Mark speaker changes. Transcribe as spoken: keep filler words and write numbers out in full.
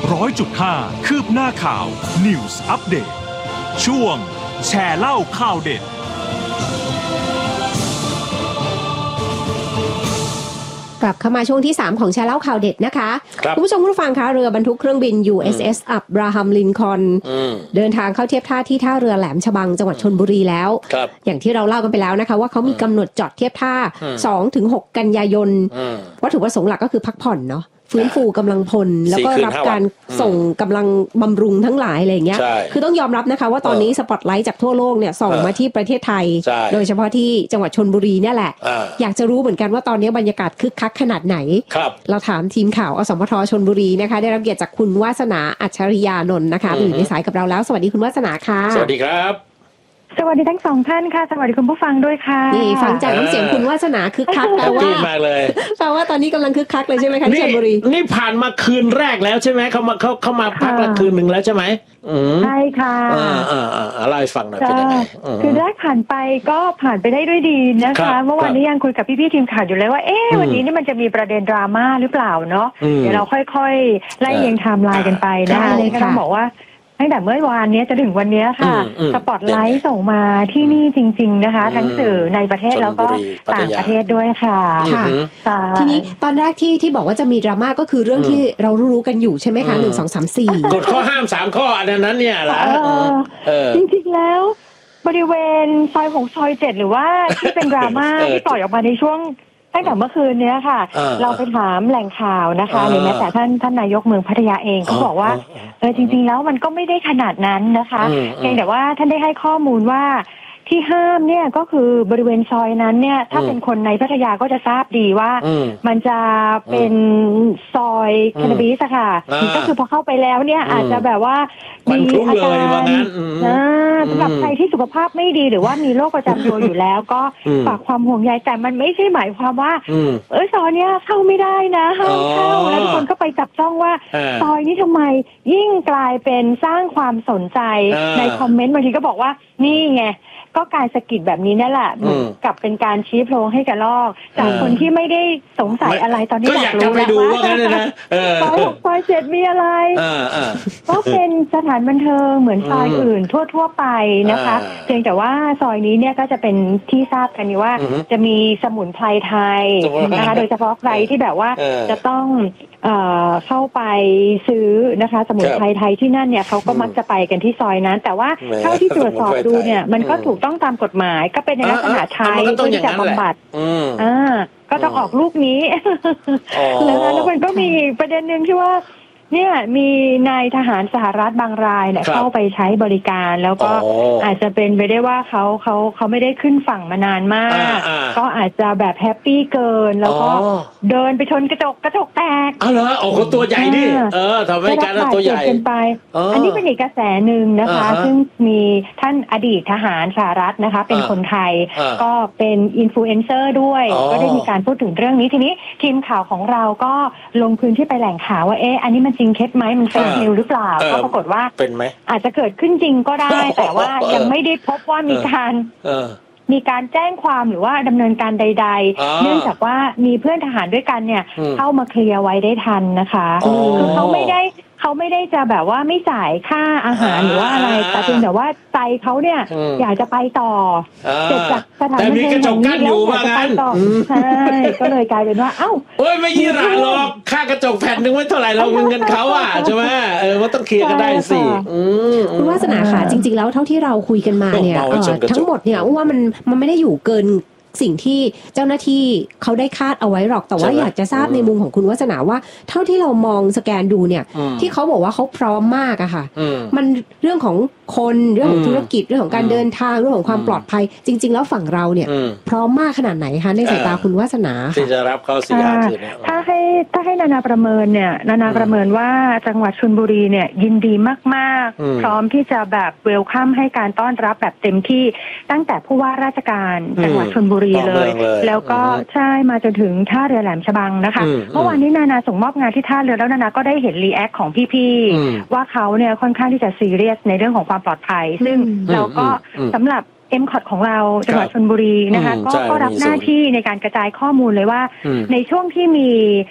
Speaker 1: ร้อยจุดห้าคืบหน้าข่าว News Update ช่วงแชร์เล่าข่าวเด็ด
Speaker 2: กลับเข้ามาช่วงที่สามของแชร์เล่าข่าวเด็ดนะคะคุณผู้ชมผู้ฟังคะเรือบรรทุกเครื่องบิน ยู เอส เอส อับราฮัมลินคอล์นเดินทางเข้าเทียบท่าที่ท่าเรือแหลมฉบังจังหวัดชลบุรีแล้วอย่างที่เราเล่ากันไปแล้วนะคะว่าเขามีกำหนดจอดเทียบท่า สองถึงหก กันยายนวัตถุประสงค์หลักก็คือพักผ่อนเนาะฟื้นฟูกำลังพลแล้วก็รับการส่งกำลังบำรุงทั้งหลายอะไรอย่างเงี้ยคือต้องยอมรับนะคะว่าตอนนี้สปอตไลท์จากทั่วโลกเนี่ยส่องมาที่ประเทศไทยโดยเฉพาะที่จังหวัดชลบุรีเนี่ยแหละอยากจะรู้เหมือนกันว่าตอนนี้บรรยากาศคึกคักขนาดไหนเราถามทีมข่าวอสมทชลบุรีนะคะได้รับเกียรติจากคุณวาสนาอัจฉริยานนท์นะคะอยู่ในสายกับเราแล้วสวัสดีคุณวาสนาค่ะ
Speaker 3: สวัสดีครับ
Speaker 4: สวัสดีทั้งสองท่านค่ะสวัสดีคุณผู้ฟังด้วยค่ะ
Speaker 2: นี่ฟังจากน้ำเสียงคุณวาสนาคึกคักแปลว่า
Speaker 3: มากเลย
Speaker 2: แปลว่าตอนนี้กำลังคึกคักเลยใช่ไหมคะที่ชลบุรี
Speaker 3: นี่ผ่านมาคืนแรกแล้วใช่ไหมเขามาเขาเขามาพักละคืนหนึ่งแล้วใช่ไหม
Speaker 4: ใช่ค่ะ
Speaker 3: อ่าอ่าอ่าเล่าให้ฟังหน่อยเป็นยังไง
Speaker 4: คือแรกผ่านไปก็ผ่านไปได้ด้วยดีนะคะเมื่อวานนี้ยังคุยกับพี่ๆทีมข่าวอยู่เลยว่าเอ๊ะวันนี้นี่มันจะมีประเด็นดราม่าหรือเปล่าเนาะเดี๋ยวเราค่อยๆไล่เรียงไทม์ไลน์กันไปนะคะเลยก็ต้องบอกว่าตั้งแต่เมื่อวานนี้จะถึงวันนี้ค่ะสปอตไลท์ส่งมาที่นี่จริงๆนะคะทั้งสื่อในประเทศแล้วก็ต่างประเทศด้วยค่ะ
Speaker 2: ทีนี้ตอนแรกที่ที่บอกว่าจะมีดราม่าก็คือเรื่องที่เรารู้กันอยู่ใช่ไหมคะหนึ่งสองสามสี่
Speaker 3: กฎข้อห้ามสามข้ออันนั้นเนี่ยแหละ
Speaker 4: จริงๆแล้วบริเวณซอยหกซอยเจ็ดหรือว่าที่เป็นดราม่าที่ปล่อยออกมาในช่วงตั้งแต่เมื่อคืนนี้ค่ะเราไปถามแหล่งข่าวนะคะหรือแม้แต่ท่านท่านนายกเมืองพัทยาเองเขาบอกว่าเออจริงๆแล้วมันก็ไม่ได้ขนาดนั้นนะคะเพียงแต่ว่าท่านได้ให้ข้อมูลว่าที่ห้ามเนี่ยก็คือบริเวณซอยนั้นเนี่ยถ้าเป็นคนในพัทยาก็จะทราบดีว่ามันจะเป็นซอยแคนาบิสค่ะก็คือพอเข้าไปแล้วเนี่ยอาจจะแบบว่า
Speaker 3: มีอาการ
Speaker 4: นะสำหรับใครที่สุขภาพไม่ดีหรือว่ามีโรคประจำตัวอยู่แล้วก็ฝากความห่วงใยแต่มันไม่ใช่หมายความว่าเออซอยเนี้ยเข้าไม่ได้นะห้ามเข้าแล้วทุกคนก็ไปจับจ้องว่าซอยนี้ทำไมยิ่งกลายเป็นสร้างความสนใจในคอมเมนต์บางทีก็บอกว่านี่ไงก็การสะกิดแบบนี้นั่นแหละเหมือนกับเป็นการชี้โพรงให้กระลอกจากคนที่ไม่ได้สงสัยอะไรตอนนี้
Speaker 3: อยากรู้แล้วว่า
Speaker 4: ซอยหกซอยเจ็ดมีอะไรก็เป็นสถานบันเทิงเหมือนซอยอื่นทั่วๆไปนะคะเพียงแต่ว่าซอยนี้เนี่ยก็จะเป็นที่ทราบกันอยู่ว่าจะมีสมุนไพรไทยนะคะโดยเฉพาะใครที่แบบว่าจะต้องเข้าไปซื้อนะคะสมุนไพรไทยที่นั่นเนี่ยเขาก็มักจะไปกันที่ซอยนั้นแต่ว่าเท่าที่ตรวจสอบดูเนี่ยมันก็ถูกต้องตามกฎหมายก็เป็นในลักษณะใช้เพื่อจะบำบัดอ่าก็ต้องออกลูกนี้นะคะแล้วมันก็มีประเด็นหนึ่งที่ว่าเนี่ยมีนายทหารสหรัฐบางรายเนี่ยเข้าไปใช้บริการแล้วก็อาจจะเป็นไปได้ว่าเขาเขาเขาไม่ได้ขึ้นฝั่งมานานมากก็อาจจะแบบแฮปปี้เกินแล้วก็เดินไปชนกระจกกระจกแตก
Speaker 3: อ๋อเหรอโอ้เขาตัวใหญ่ดิเออทำให้การตัวใหญ่
Speaker 4: เกินไปอันนี้เป็นอีกกระแสหนึ่งนะคะซึ่งมีท่านอดีตทหารสหรัฐนะคะเป็นคนไทยก็เป็นอินฟลูเอนเซอร์ด้วยก็ได้มีการพูดถึงเรื่องนี้ทีนี้ทีมข่าวของเราก็ลงพื้นที่ไปแหล่งข่าวว่าเอ๊ะอันนี้มันจริงเท็จไหมมันเฟกนิวหรือเปล่าก็ปรากฏว่า
Speaker 3: เป็นไหม
Speaker 4: อาจจะเกิดขึ้นจริงก็ได้แต่ว่ายังไม่ได้พบว่ามีการมีการแจ้งความหรือว่าดำเนินการใดๆเนื่องจากว่ามีเพื่อนทหารด้วยกันเนี่ยเข้ามาเคลียร์ไว้ได้ทันนะคะคือเขาไม่ได้เขาไม่ได้จะแบบว่าไม่จ่ายค่าอาหารหรือว่าอะไรแต่เพียงแต่ว่าใจเขาเนี่ยอยากจะไปต่อเสร็จจากสถานบันเทิงแห่งนี้แล้วอยากจะไปต่อใช่ก็เลยกลายเป็นว่าเอ้า
Speaker 3: เอ้ยไม่ยี่หราหรอกค่ากระจกแผ่นนึงไว้เท่าไหร่เราเงินเขาอ่ะใช่ไหมเออว่าต้องเคลียร์กันได้สิ
Speaker 2: คุณวาสนาค่ะจริงๆแล้วเท่าที่เราคุยกันมาเนี่ยทั้งหมดเนี่ยว่ามันมันไม่ได้อยู่เกินสิ่งที่เจ้าหน้าที่เขาได้คาดเอาไว้หรอกแต่ว่าอยากจะทราบในมุมของคุณวาสนาว่าเท่าที่เรามองสแกนดูเนี่ยที่เขาบอกว่าเขาพร้อมมากอะค่ะมันเรื่องของคนเรื่องของธุรกิจเรื่องของการเดินทางเรื่องของความปลอดภัยจริงๆแล้วฝั่งเราเนี่ยพร้อมมากขนาดไหนคะในสายตาคุณวาสนา
Speaker 3: ที่จะรับเข้าสี่ห้าคืน
Speaker 4: ถ้าให้ถ้าให้นานาประเมินเนี่ยนานาประเมินว่าจังหวัดชลบุรีเนี่ยยินดีมากๆพร้อมที่จะแบบเวลคัมให้การต้อนรับแบบเต็มที่ตั้งแต่ผู้ว่าราชการจังหวัดชลบุรีเลยแล้วก็ใช่มาจนถึงท่าเรือแหลมฉบังนะคะเมื่อวานนี้นานาส่งมอบงานที่ท่าเรือแล้วนานาก็ได้เห็นรีแอคของพี่ๆว่าเขาเนี่ยค่อนข้างที่จะซีเรียสในเรื่องของความปลอดภัยซึ่งเราก็สำหรับ เอ็ม ซี โอ ที ของเราจังหวัดชลบุรีนะคะก็รับหน้าที่ในการกระจายข้อมูลเลยว่าในช่วงที่มี